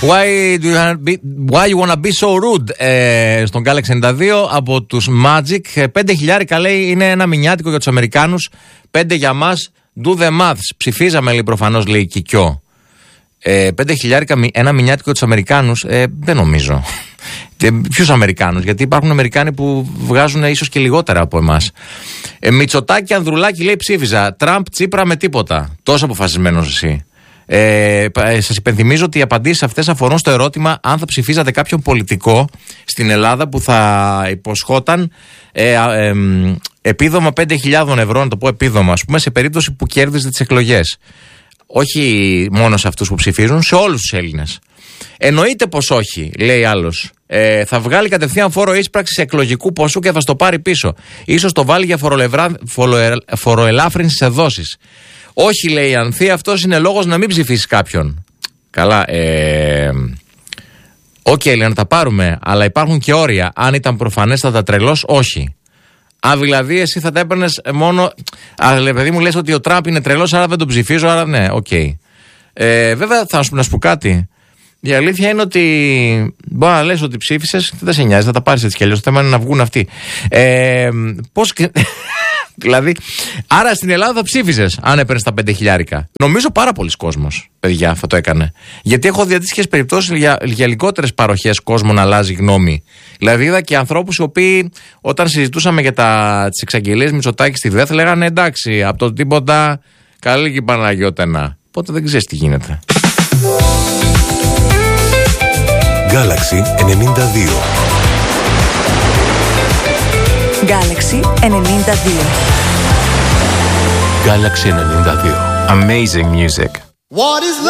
Why you wanna be so rude, στον Galaxy 92 από τους Magic. 5.000 λέει είναι ένα μηνιάτικο για τους Αμερικάνους, 5 για μας. Do the maths. Ψηφίζαμε, λέει, προφανώς, λέει Κικιό. 5.000 ένα μηνιάτικο για τους Αμερικάνους, δεν νομίζω. Ποιους Αμερικάνους, γιατί υπάρχουν Αμερικάνοι που βγάζουν ίσως και λιγότερα από εμάς. Μητσοτάκη, Ανδρουλάκη, λέει, ψήφιζα. Τραμπ, Τσίπρα, με τίποτα. Τόσο αποφασισμένος εσύ. Σας υπενθυμίζω ότι οι απαντήσεις αυτές αφορούν στο ερώτημα αν θα ψηφίζατε κάποιον πολιτικό στην Ελλάδα που θα υποσχόταν επίδομα 5.000 ευρώ, να το πω επίδομα, ας πούμε, σε περίπτωση που κέρδιζε τις εκλογές. Όχι μόνο σε αυτούς που ψηφίζουν, σε όλους τους Έλληνες. Εννοείται πως όχι, λέει άλλος. Θα βγάλει κατευθείαν φόρο ίσπραξης εκλογικού ποσού και θα στο πάρει πίσω. Ίσως το βάλει για φοροελάφρυνση σε δόσεις. Όχι, λέει η Ανθία, αυτός είναι λόγος να μην ψηφίσει κάποιον. Καλά, λέει, να τα πάρουμε, αλλά υπάρχουν και όρια. Αν ήταν προφανέστατα τρελός, όχι. Δηλαδή, εσύ θα τα έπαιρνες μόνο. Παιδί μου, λες ότι ο Τραμπ είναι τρελός, άρα δεν τον ψηφίζω, άρα ναι, βέβαια, θα να σου πω κάτι. Η αλήθεια είναι ότι μπορεί να λες ότι ψήφισες, δεν σε νοιάζει, θα τα πάρεις έτσι κι αλλιώς. Το θέμα είναι να βγουν αυτοί. Πώς. Δηλαδή, άρα στην Ελλάδα θα ψήφισες αν έπαιρνες τα 5.000. Νομίζω πάρα πολλοί κόσμος, παιδιά, θα το έκανε. Γιατί έχω δει αντίστοιχες περιπτώσεις για λιγότερες παροχές κόσμο να αλλάζει γνώμη. Δηλαδή, είδα και ανθρώπους οι οποίοι όταν συζητούσαμε για τις εξαγγελίες Μητσοτάκη στη ΔΕΘ λέγανε εντάξει, από το τίποτα καλή και η Παναγιώτενα. Οπότε δεν ξέρεις τι γίνεται. Galaxy 92. Galaxy 92. Galaxy 92. Amazing music. What is love?